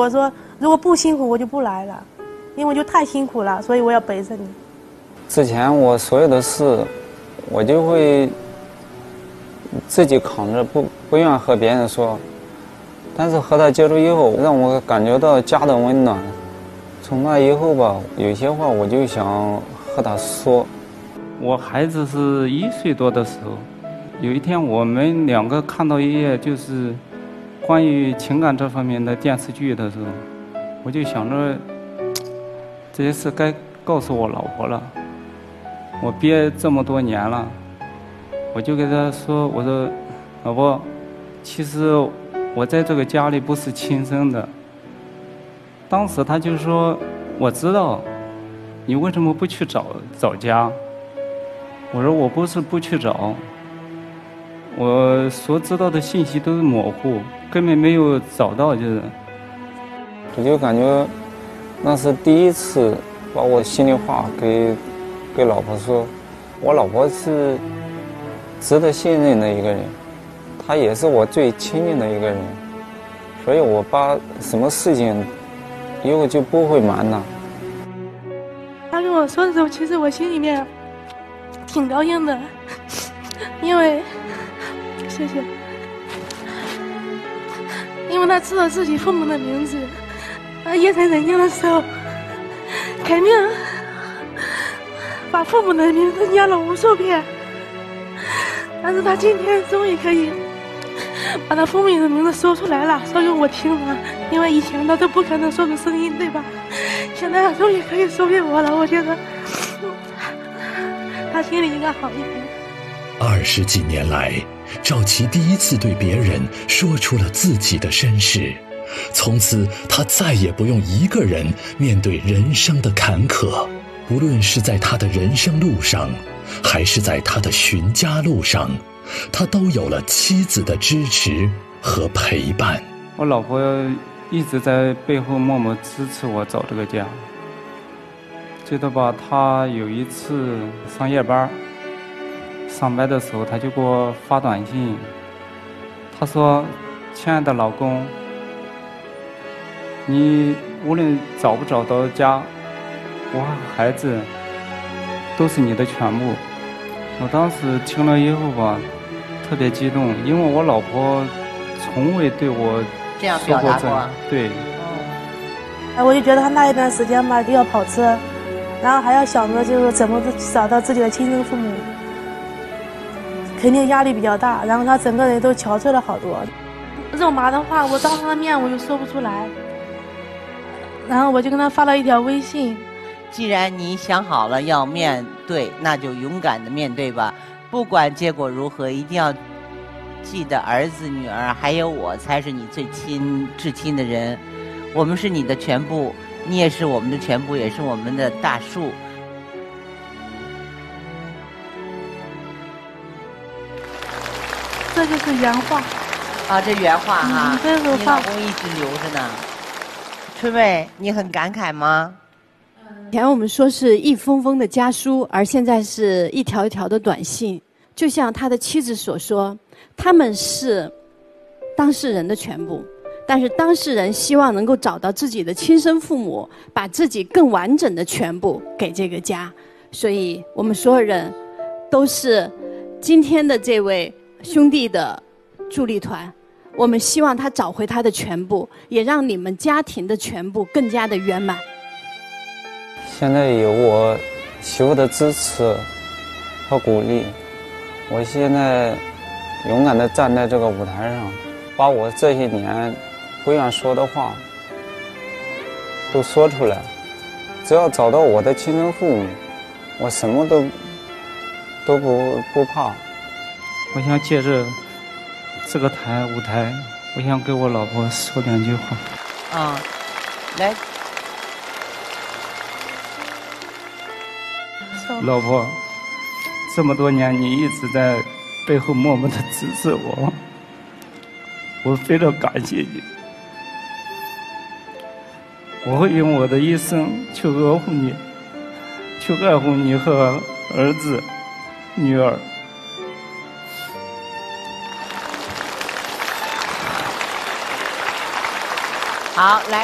我说如果不辛苦我就不来了，因为我就太辛苦了，所以我要陪着你。 之前我所有的事，我就会自己扛着，不愿和别人说。但是和他接触以后，让我感觉到家的温暖。从那以后吧，有些话我就想和他说。 我孩子是1岁多的时候，有一天我们2个看到一页就是关于情感这方面的电视剧的时候，我就想着这些事该告诉我老婆了。我憋这么多年了，我就跟她说，我说老婆，其实我在这个家里不是亲生的。当时她就说，我知道，你为什么不去找家？我说我不是不去找，我所知道的信息都是模糊，根本没有找到，就是。 我就感觉那是第一次把我心里话给老婆说。我老婆是值得信任的一个人，她也是我最亲近的一个人，所以我把什么事情以后就不会瞒她。 他跟我说的时候，其实我心里面挺高兴的，因为谢谢，因为他知道自己父母的名字，他夜深人静的时候肯定把父母的名字念了无数遍，但是他今天终于可以把他父母的名字说出来了，说给我听了，因为以前他都不可能说出声音，对吧？现在他终于可以说给我了，我觉得他心里应该好一点。 20几年来，赵琪第一次对别人说出了自己的身世，从此他再也不用一个人面对人生的坎坷。无论是在他的人生路上，还是在他的寻家路上，他都有了妻子的支持和陪伴。 我老婆一直在背后默默支持我找这个家。记得吧，她有一次上夜班，上班的时候她就给我发短信，她说：亲爱的老公，你无论找不找到家，我和孩子都是你的全部。我当时听了以后吧，特别激动，因为我老婆从未对我这样表达过。 对。 我就觉得他那一段时间吧，就要跑车，然后还要想着就是怎么找到自己的亲生父母，肯定压力比较大，然后他整个人都憔悴了好多。肉麻的话，我当他的面我就说不出来，然后我就跟他发了一条微信。 既然你想好了要面对，那就勇敢的面对吧。不管结果如何，一定要记得儿子、女儿还有我才是你最至亲的人。我们是你的全部，你也是我们的全部，也是我们的大树。 这就是原话啊，这原话哈， 这是你老公一直留着呢。春妹，你很感慨吗？ 以前我们说是一封封的家书，而现在是一条一条的短信。就像他的妻子所说，他们是当事人的全部，但是当事人希望能够找到自己的亲生父母，把自己更完整的全部给这个家。所以我们所有人都是今天的这位兄弟的助力团，我们希望他找回他的全部，也让你们家庭的全部更加的圆满。 现在有我媳妇的支持和鼓励，我现在勇敢地站在这个舞台上，把我这些年不愿说的话都说出来。只要找到我的亲生父母，我什么都不怕。 我想借着这个舞台，我想给我老婆说2句话。 啊，来。 老婆，这么多年你一直在背后默默地支持我，我非常感谢你。我会用我的一生去呵护你，去爱护你和儿子、女儿。 好，来。